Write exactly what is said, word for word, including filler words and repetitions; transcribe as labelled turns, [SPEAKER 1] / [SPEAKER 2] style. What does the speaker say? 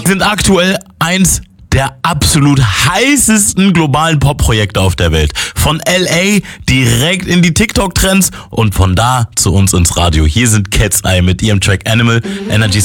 [SPEAKER 1] sind aktuell eins der absolut heißesten globalen Pop-Projekte auf der Welt. Von L A direkt in die TikTok-Trends und von da zu uns ins Radio. Hier sind Cat's Eye mit ihrem Track Animal. Energy